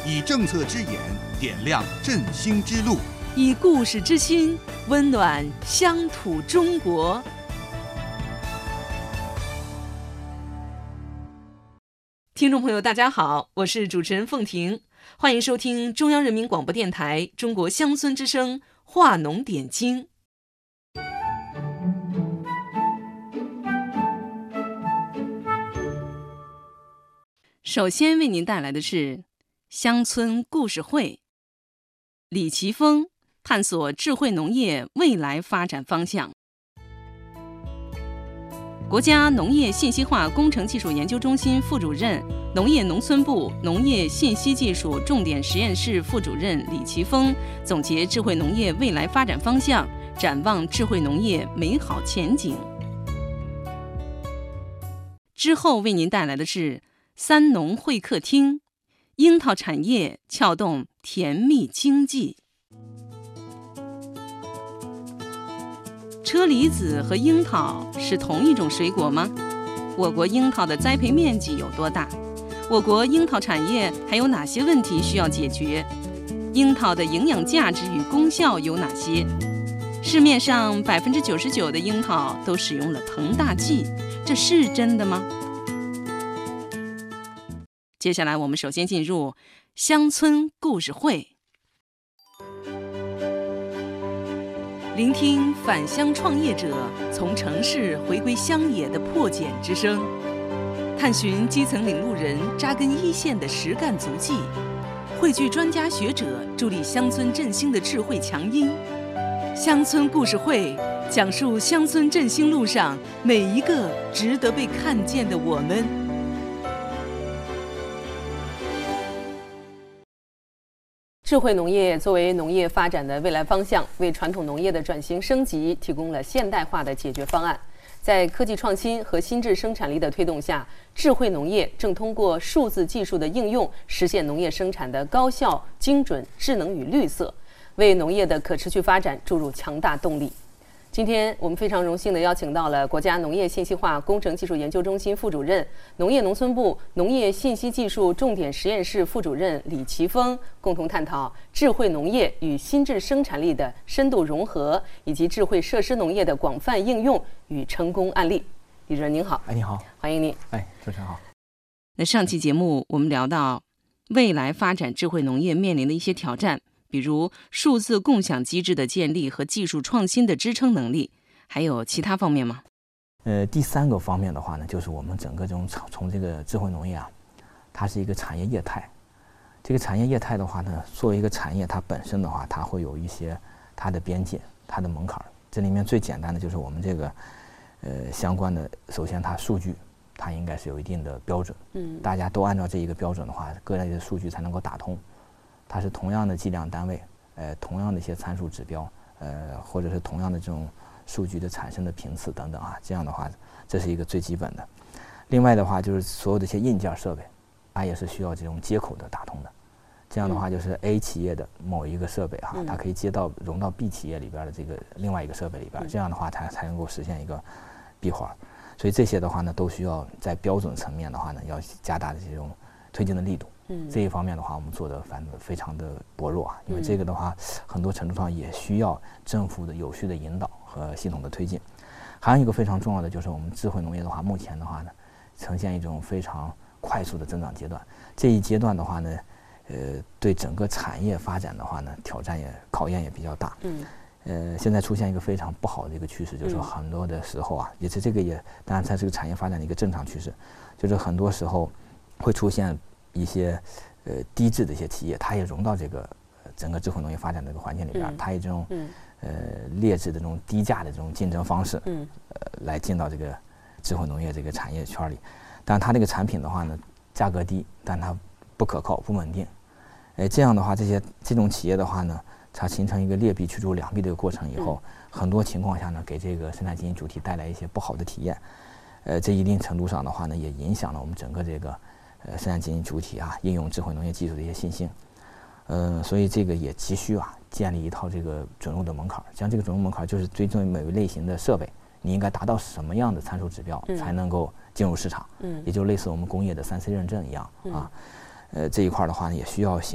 以政策之眼点亮振兴之路， 以故事之心温暖乡土中国。听众朋友大家好，我是主持人凤婷，欢迎收听中央人民广播电台中国乡村之声话农点睛。首先为您带来的是乡村故事会，李奇峰探索智慧农业未来发展方向。国家农业信息化工程技术研究中心副主任、农业农村部农业信息技术重点实验室副主任李奇峰总结智慧农业未来发展方向，展望智慧农业美好前景。之后为您带来的是三农会客厅，樱桃产业撬动甜蜜经济。车厘子和樱桃是同一种水果吗？我国樱桃的栽培面积有多大？我国樱桃产业还有哪些问题需要解决？樱桃的营养价值与功效有哪些？市面上99%的樱桃都使用了膨大剂，这是真的吗？接下来我们首先进入乡村故事会，聆听返乡创业者从城市回归乡野的破茧之声，探寻基层领路人扎根一线的实干足迹，汇聚专家学者助力乡村振兴的智慧强音。乡村故事会讲述乡村振兴路上每一个值得被看见的我们。智慧农业作为农业发展的未来方向，为传统农业的转型升级提供了现代化的解决方案。在科技创新和新质生产力的推动下，智慧农业正通过数字技术的应用，实现农业生产的高效、精准、智能与绿色，为农业的可持续发展注入强大动力。今天我们非常荣幸地邀请到了国家农业信息化工程技术研究中心副主任、农业农村部农业信息技术重点实验室副主任李奇峰，共同探讨智慧农业与新质生产力的深度融合，以及智慧设施农业的广泛应用与成功案例。李主任您好。 你好， 欢迎您。 主持人好。 那上期节目我们聊到未来发展智慧农业面临的一些挑战，比如数字共享机制的建立和技术创新的支撑能力，还有其他方面吗？ 第三个方面的话呢，就是我们整个从这个智慧农业啊，它是一个产业业态。这个产业业态的话呢，作为一个产业，它本身的话，它会有一些它的边界、它的门槛。这里面最简单的就是我们这个相关的，首先它数据，它应该是有一定的标准。大家都按照这一个标准的话，各类的数据才能够打通。它是同样的计量单位，同样的一些参数指标，或者是同样的这种数据的产生的频次等等啊，这样的话，这是一个最基本的。另外的话，就是所有的一些硬件设备，它也是需要这种接口的打通的。这样的话，就是 A 企业的某一个设备哈，它可以融到 B 企业里边的这个另外一个设备里边，这样的话才能够实现一个闭环。所以这些的话呢，都需要在标准层面的话呢，要加大的这种推进的力度。这一方面的话，我们做的非常的薄弱啊，因为这个的话，很多程度上也需要政府的有序的引导和系统的推进。还有一个非常重要的就是我们智慧农业的话，目前的话呢，呈现一种非常快速的增长阶段。这一阶段的话呢，对整个产业发展的话呢，考验也比较大。现在出现一个非常不好的一个趋势，就是说很多的时候啊，也是这个也当然它是个产业发展的一个正常趋势，就是很多时候会出现一些低质的一些企业，它也融到这个整个智慧农业发展的一个环境里边，它以这种劣质的这种低价的这种竞争方式，来进到这个智慧农业这个产业圈里。但它这个产品的话呢，价格低，但它不可靠、不稳定。这样的话，这种企业的话呢，它形成一个劣币驱逐良币的一个过程以后，很多情况下呢，给这个生产经营主体带来一些不好的体验。这一定程度上的话呢，也影响了我们整个这个生产经营主体啊，应用智慧农业技术的一些信心。所以这个也急需建立一套这个准入的门槛。像这个准入门槛，就是追踪每一类型的设备，你应该达到什么样的参数指标才能够进入市场，也就类似我们工业的3C 认证一样啊。这一块的话呢，也需要